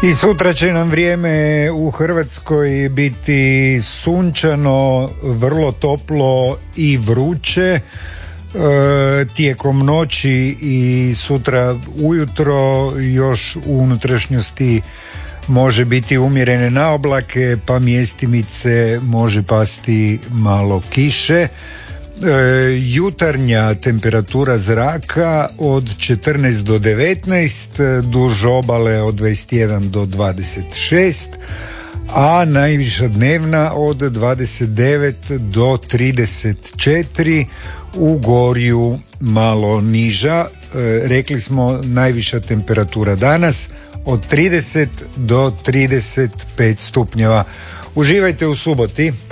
I sutra će nam vrijeme u Hrvatskoj biti sunčano, vrlo toplo i vruće. Tijekom noći i sutra ujutro još u unutrašnjosti može biti umjerene na oblake, pa mjestimice može pasti malo kiše. Jutarnja temperatura zraka od 14 do 19, duž obale od 21 do 26, a najviša dnevna od 29 do 34, u Gorju malo niža. Rekli smo najviša temperatura danas od 30 do 35 stupnjeva. Uživajte u suboti.